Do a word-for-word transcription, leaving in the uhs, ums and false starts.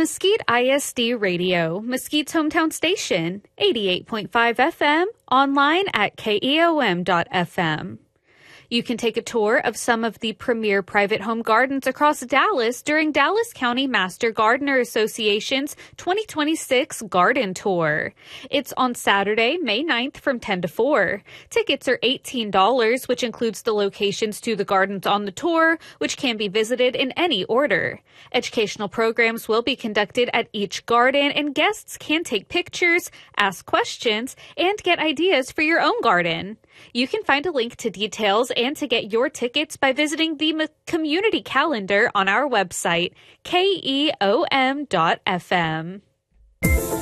Mesquite I S D Radio, Mesquite's hometown station, eighty-eight point five F M, online at K E O M dot F M. You can take a tour of some of the premier private home gardens across Dallas during Dallas County Master Gardener Association's twenty twenty-six Garden Tour. It's on Saturday, May ninth from ten to four. Tickets are eighteen dollars, which includes the locations to the gardens on the tour, which can be visited in any order. Educational programs will be conducted at each garden, and guests can take pictures, ask questions, and get ideas for your own garden. You can find a link to details and to get your tickets by visiting the community calendar on our website, K E O M dot F M.